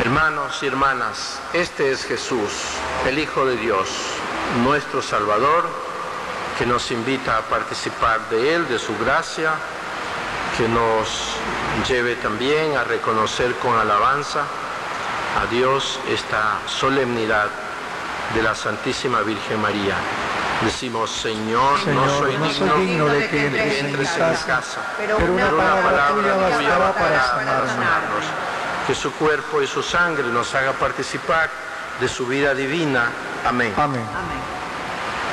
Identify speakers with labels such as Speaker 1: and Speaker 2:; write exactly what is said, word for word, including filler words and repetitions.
Speaker 1: Hermanos y hermanas, este es Jesús, el Hijo de Dios, nuestro Salvador, que nos invita a participar de Él, de su gracia, que nos lleve también a reconocer con alabanza a Dios esta solemnidad de la Santísima Virgen María. Decimos, Señor,
Speaker 2: Señor,
Speaker 1: no soy
Speaker 2: no
Speaker 1: digno,
Speaker 2: soy digno de que
Speaker 1: que
Speaker 2: entres en mi
Speaker 1: entres en mi
Speaker 2: casa,
Speaker 1: casa,
Speaker 2: pero una palabra tuya bastará para sanarnos.
Speaker 1: Que su cuerpo y su sangre nos haga participar de su vida divina. Amén.
Speaker 2: Amén.
Speaker 3: Amén.